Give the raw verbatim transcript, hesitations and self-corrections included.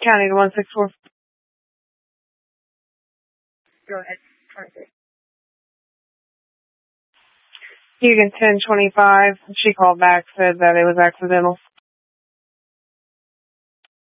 County to one six four. Go ahead. twenty-six. Hugan ten twenty-five. She called back, said that it was accidental.